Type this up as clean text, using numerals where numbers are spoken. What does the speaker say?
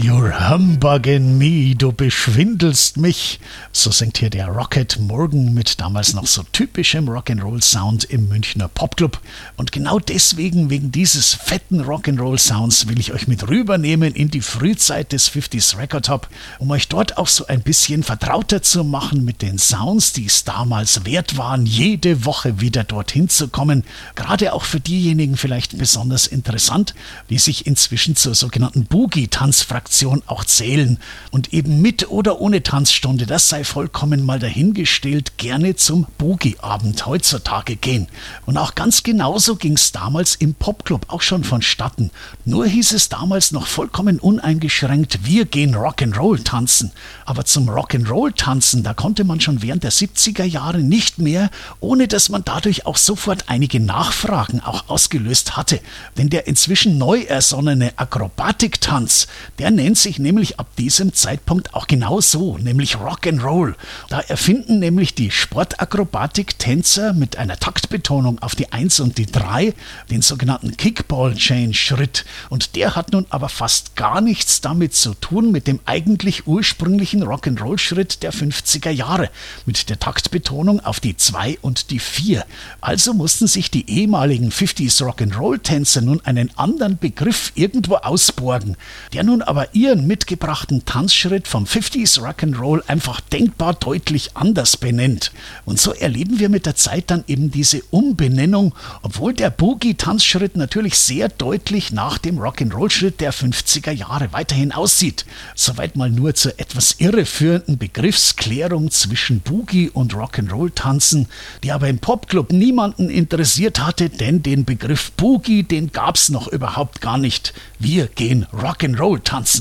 You're humbugging me, du beschwindelst mich. So singt hier der Rocket Morgan mit damals noch so typischem Rock'n'Roll-Sound im Münchner Popclub. Und genau deswegen, wegen dieses fetten Rock'n'Roll-Sounds, will ich euch mit rübernehmen in die Frühzeit des 50s Record Hop, um euch dort auch so ein bisschen vertrauter zu machen mit den Sounds, die es damals wert waren, jede Woche wieder dorthin zu kommen. Gerade auch für diejenigen vielleicht besonders interessant, die sich inzwischen zur sogenannten Boogie-Tanzfraktion auch zählen und eben mit oder ohne Tanzstunde, das sei vollkommen mal dahingestellt, gerne zum Boogie-Abend heutzutage gehen. Und auch ganz genauso ging es damals im Popclub auch schon vonstatten. Nur hieß es damals noch vollkommen uneingeschränkt, wir gehen Rock'n'Roll tanzen. Aber zum Rock'n'Roll tanzen, da konnte man schon während der 70er Jahre nicht mehr, ohne dass man dadurch auch sofort einige Nachfragen auch ausgelöst hatte. Denn der inzwischen neu ersonnene Akrobatiktanz, der nennt sich nämlich ab diesem Zeitpunkt auch genau so, nämlich Rock'n'Roll. Da erfinden nämlich die Sportakrobatik-Tänzer mit einer Taktbetonung auf die 1 und die 3 den sogenannten Kickball-Change-Schritt. Und der hat nun aber fast gar nichts damit zu tun mit dem eigentlich ursprünglichen Rock'n'Roll-Schritt der 50er Jahre, mit der Taktbetonung auf die 2 und die 4. Also mussten sich die ehemaligen 50s Rock'n'Roll-Tänzer nun einen anderen Begriff irgendwo ausborgen, der nun aber ihren mitgebrachten Tanzschritt vom 50s Rock'n'Roll einfach denkbar deutlich anders benennt. Und so erleben wir mit der Zeit dann eben diese Umbenennung, obwohl der Boogie-Tanzschritt natürlich sehr deutlich nach dem Rock'n'Roll-Schritt der 50er Jahre weiterhin aussieht. Soweit mal nur zur etwas irreführenden Begriffsklärung zwischen Boogie und Rock'n'Roll-Tanzen, die aber im Popclub niemanden interessiert hatte, denn den Begriff Boogie, den gab's noch überhaupt gar nicht. Wir gehen Rock'n'Roll tanzen.